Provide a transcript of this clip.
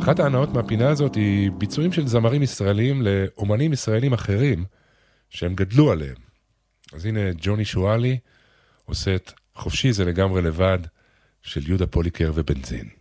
אחת ההנאות מהפינה הזאת היא ביצועים של זמרים ישראלים לאומנים ישראלים אחרים שהם גדלו עליהם. אז הנה ג'וני שואלי עושה את חופשי זה לגמרי לבד של יהודה פוליקר ובנזין.